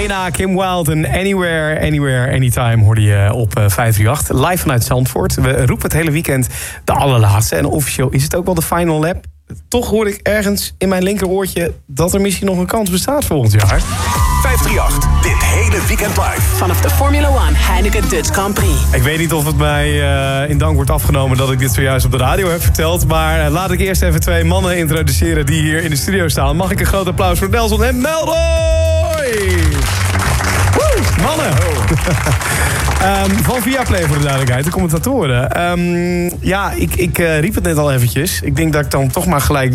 Nina, Kim Wilde en Anywhere, Anywhere, Anytime hoorde je op 538. Live vanuit Zandvoort. We roepen het hele weekend de allerlaatste. En officieel is het ook wel de final lap. Toch hoor ik ergens in mijn linkeroortje dat er misschien nog een kans bestaat volgend jaar. 538, dit hele weekend live. Vanaf de Formula 1 Heineken Dutch Grand Prix. Ik weet niet of het mij in dank wordt afgenomen dat ik dit zojuist op de radio heb verteld. Maar laat ik eerst even twee mannen introduceren die hier in de studio staan. Mag ik een groot applaus voor Nelson en Melroy? Woe, mannen! Van Viaplay voor de duidelijkheid, de commentatoren. Ik riep het net al eventjes. Ik denk dat ik dan toch maar gelijk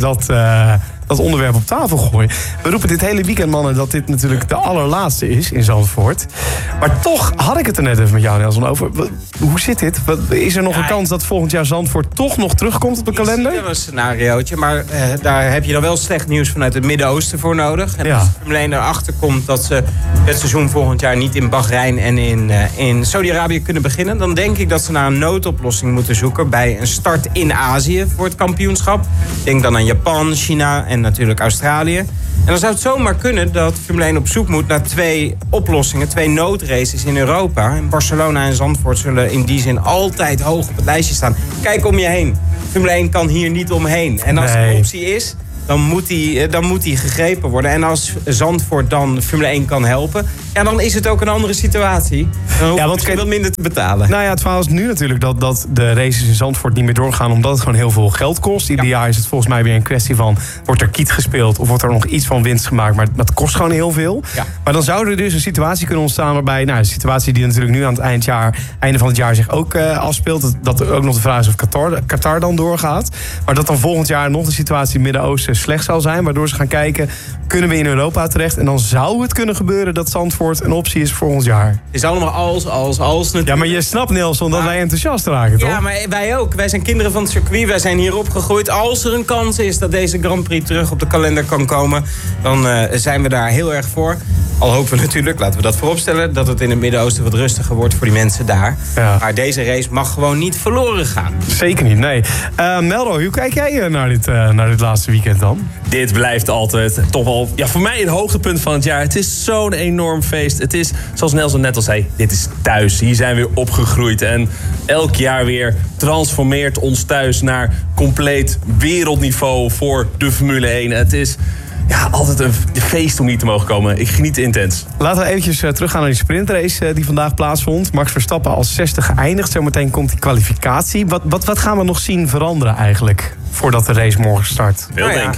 dat onderwerp op tafel gooi. We roepen dit hele weekend, mannen, dat dit natuurlijk de allerlaatste is in Zandvoort. Maar toch had ik het er net even met jou, Nelson, over. Hoe zit dit? Is er nog een kans dat volgend jaar Zandvoort toch nog terugkomt op de kalender? Dat is een scenariootje, maar daar heb je dan wel slecht nieuws vanuit het Midden-Oosten voor nodig. En als de Formule 1 erachter komt dat ze het seizoen volgend jaar niet in Bahrein en in Saudi-Arabië kunnen beginnen, dan denk ik dat ze naar een noodoplossing moeten zoeken bij een start in Azië voor het kampioenschap. Denk dan aan Japan, China en natuurlijk Australië. En dan zou het zomaar kunnen dat Formule 1 op zoek moet naar twee oplossingen, twee noodraces in Europa. En Barcelona en Zandvoort zullen in die zin altijd hoog op het lijstje staan. Kijk om je heen. Formule 1 kan hier niet omheen. En als er een optie is, dan moet die gegrepen worden. En als Zandvoort dan Formule 1 kan helpen, ja, dan is het ook een andere situatie. Dan hoef je misschien wat minder te betalen. Nou ja, het verhaal is nu natuurlijk dat de races in Zandvoort niet meer doorgaan, omdat het gewoon heel veel geld kost. Ieder jaar is het volgens mij weer een kwestie van, wordt er kiet gespeeld of wordt er nog iets van winst gemaakt, maar dat kost gewoon heel veel. Ja. Maar dan zou er dus een situatie kunnen ontstaan waarbij, de situatie die natuurlijk nu aan het einde van het jaar zich ook afspeelt, dat er ook nog de vraag is of Qatar dan doorgaat. Maar dat dan volgend jaar nog de situatie in het Midden-Oosten slecht zal zijn, waardoor ze gaan kijken, kunnen we in Europa terecht? En dan zou het kunnen gebeuren dat Zandvoort een optie is voor volgend jaar. Het is allemaal als natuurlijk. Ja, maar je snapt, Nelson, dat wij enthousiast raken, toch? Ja, maar wij ook. Wij zijn kinderen van het circuit. Wij zijn hier opgegroeid. Als er een kans is dat deze Grand Prix terug op de kalender kan komen, dan zijn we daar heel erg voor. Al hopen we natuurlijk, laten we dat vooropstellen, dat het in het Midden-Oosten wat rustiger wordt voor die mensen daar. Ja. Maar deze race mag gewoon niet verloren gaan. Zeker niet, nee. Melroy, hoe kijk jij naar dit laatste weekend dan? Dit blijft altijd toch wel, voor mij het hoogtepunt van het jaar. Het is zo'n enorm feest. Het is, zoals Nelson net al zei, dit is thuis. Hier zijn we weer opgegroeid. En elk jaar weer transformeert ons thuis naar compleet wereldniveau voor de Formule 1. Het is altijd een feest om hier te mogen komen. Ik geniet intens. Laten we eventjes teruggaan naar die sprintrace die vandaag plaatsvond. Max Verstappen als 60 geëindigd. Zometeen komt die kwalificatie. Wat gaan we nog zien veranderen eigenlijk voordat de race morgen start?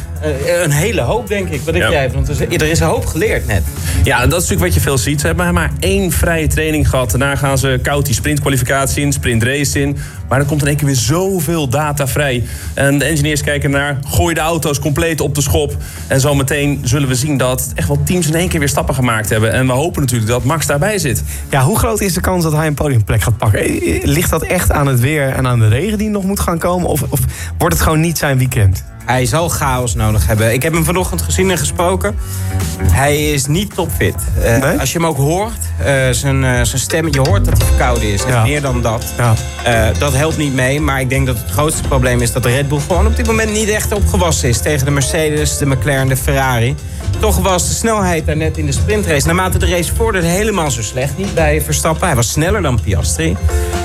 Een hele hoop, denk ik. Wat denk jij? Want er is een hoop geleerd net. Ja, dat is natuurlijk wat je veel ziet. Ze hebben maar 1 vrije training gehad. Daarna gaan ze koud die sprintkwalificatie in, sprintrace in. Maar dan komt in één keer weer zoveel data vrij. En de engineers kijken naar, gooi de auto's compleet op de schop. En zometeen zullen we zien dat echt wel teams in één keer weer stappen gemaakt hebben. En we hopen natuurlijk dat Max daarbij zit. Ja, hoe groot is de kans dat hij een podiumplek gaat pakken? Ligt dat echt aan het weer en aan de regen die nog moet gaan komen? Of wordt het gewoon niet zijn weekend? Hij zal chaos nodig hebben. Ik heb hem vanochtend gezien en gesproken. Hij is niet topfit. Nee? Als je hem ook hoort, zijn stem, je hoort dat hij verkouden is. En meer dan dat. Ja. Dat helpt niet mee. Maar ik denk dat het grootste probleem is dat de Red Bull gewoon op dit moment niet echt opgewassen is tegen de Mercedes, de McLaren, de Ferrari. Toch was de snelheid daar net in de sprintrace, naarmate de race vorderde, helemaal zo slecht niet bij Verstappen. Hij was sneller dan Piastri.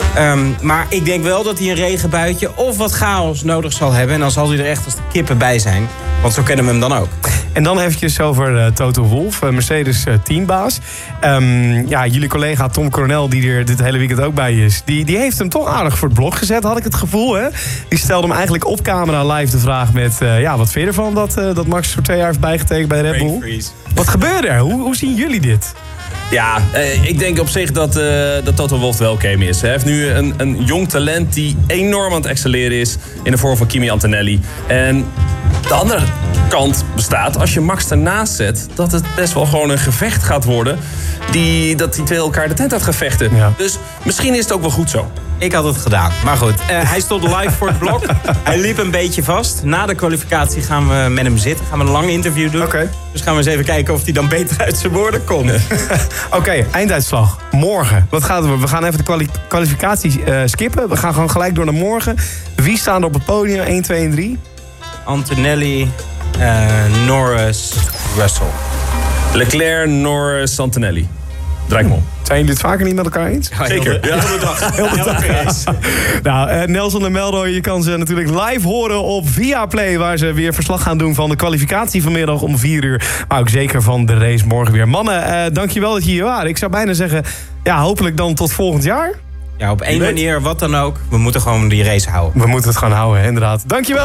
Maar ik denk wel dat hij een regenbuitje of wat chaos nodig zal hebben. En dan zal hij er echt als de kippen bij zijn. Want zo kennen we hem dan ook. En dan eventjes over Toto Wolff, Mercedes teambaas. Jullie collega Tom Coronel, die er dit hele weekend ook bij is, die heeft hem toch aardig voor het blok gezet, had ik het gevoel. Hè? Die stelde hem eigenlijk op camera live de vraag met, wat vind je ervan dat Max voor 2 jaar heeft bijgetekend bij Red Bull? Wat gebeurde er? Hoe zien jullie dit? Ja, ik denk op zich dat Toto Wolff welkom is. Hij heeft nu een jong talent die enorm aan het excelleren is in de vorm van Kimi Antonelli. En de andere kant bestaat, als je Max ernaast zet, dat het best wel gewoon een gevecht gaat worden. Dat die twee elkaar de tent uit gaan vechten. Ja. Dus misschien is het ook wel goed zo. Ik had het gedaan. Maar goed, hij stond live voor het blok. Hij liep een beetje vast. Na de kwalificatie gaan we met hem zitten. Gaan we een lang interview doen. Okay. Dus gaan we eens even kijken of hij dan beter uit zijn woorden komt. Oké, einduitslag. Morgen. Wat gaat er? We gaan even de kwalificatie skippen. We gaan gewoon gelijk door naar morgen. Wie staan er op het podium? 1, 2 en 3? Antonelli, Norris, Russell. Leclerc, Norris, Antonelli. Draai ik me om. Zijn jullie het vaker niet met elkaar eens? Zeker. Heel de dag. Nou, Nelson en Melroy, je kan ze natuurlijk live horen op Viaplay, waar ze weer verslag gaan doen van de kwalificatie vanmiddag om 4 uur. Maar ook zeker van de race morgen weer. Mannen, dankjewel dat je hier waren. Ik zou bijna zeggen, ja, hopelijk dan tot volgend jaar. Ja, op één manier, wat dan ook. We moeten gewoon die race houden. We moeten het gewoon houden, inderdaad. Dankjewel.